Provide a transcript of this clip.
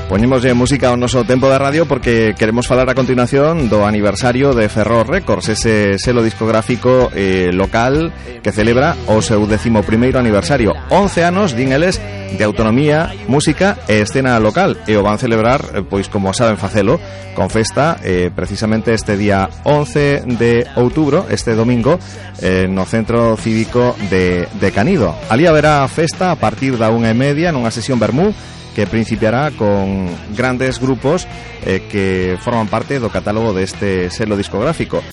Poñémoslle música ao noso tempo de radio porque queremos falar a continuación do aniversario de Ferrol Records, ese selo discográfico local que celebra o seu 11º aniversario. 11 anos, din eles, de autonomía, música e escena local, e o van celebrar, pois como saben facelo, con festa precisamente este día 11 de outubro, este domingo, no Centro Cívico de Canido. Ali haberá festa a partir da 1:30 nunha sesión vermú que principiará con grandes grupos que forman parte do catálogo deste selo discográfico.